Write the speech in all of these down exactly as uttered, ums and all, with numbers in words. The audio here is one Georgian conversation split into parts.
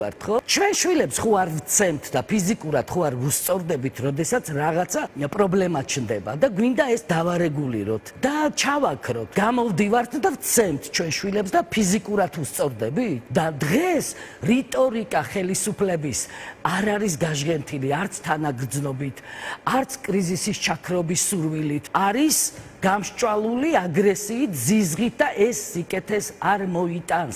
ჩვენ შვილებს ხო არ ვცემთ და ფიზიკურად ხო არ ვუსწორდებით, როდესაც რაღაცა პრობლემა ჩნდება და გვინდა ეს დავარეგულიროთ და ჩავაქროთ. გამოვდივართ და ვცემთ ჩვენ შვილებს და ფიზიკურად ვუსწორდებით? და დღეს რიტორიკა ხელისუფლების არ არის გაჟღენთილი არც თანაგრძნობით, არც კრიზისის ჩაქრობის სურვილით. არის გამსჭვალული აგრესიით, ზიზღით და ეს სიკეთეს არ მოიტანს.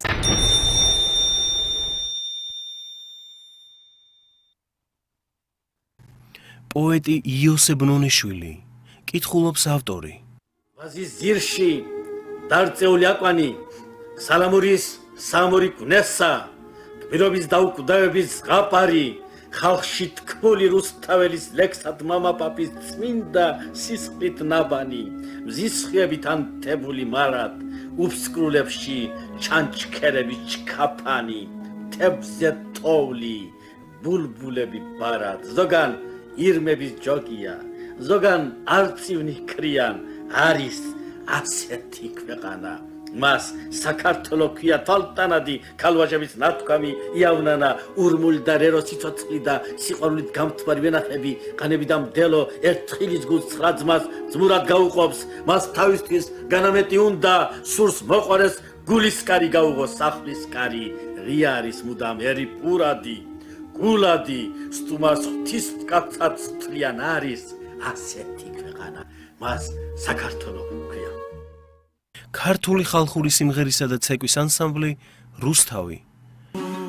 პოეტი იოსებ ნონიშვილი, კითხულობს ავტორი. ვაზის ზირში დარწეული აკვანი, სალამურის სამური კვნესა, გმირობის დაუკვდავების ზღაპარი, ხალხში თქმული რუსთაველის ლექსად მამაპაპის წმინდა სისხლით ნაბანი, მზისხიებით ანთებული მარად, უფსკრულებში ჩანჩქერების ჩქაფანი, თებზე ტოვლი, ბულბულები ბარად, ზოგან ირმების ჯოგია, ზოგან არწივნი ქრიან, არის ასეთი ქვეყანა. მას საქართველო ქვია თვალტანადი, ქალვაჟების ნათქვამი იავნანა, ურმული და რერო სიცოცხლი და სიყვარულით გამთბარი ვენახები, ყანები და მდელო ერთხილის გულს ცხრა ძმას ძმურად გაუყოფს, მას თავისთვის განამეტი უნდა, სურს მოყარეს გულისკარი გაუღოს სახლისკარი, რია არის მუდამ ერი პურადი. გულადი სტუმარს ღვთის მკაცად თვლიან არის ასეთი ქვეყანა, მას საქართველო ქვია. ქართული ხალხური სიმღერისა და ცეკვის ანსამბლი რუსთავი.